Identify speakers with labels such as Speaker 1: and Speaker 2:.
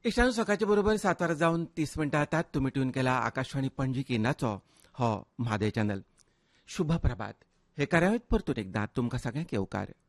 Speaker 1: इष्टांनो सकाळच्या बरोबर 7 जावन 30 मिनटां जातात. तुम्ही ट्यून केला आकाशवाणी पणजी केंद्राचो हो म्हादय चॅनल. शुभ प्रभात. हे कार्यावळीत परतून एकदा तुमकां सगळ्यांक येवकार.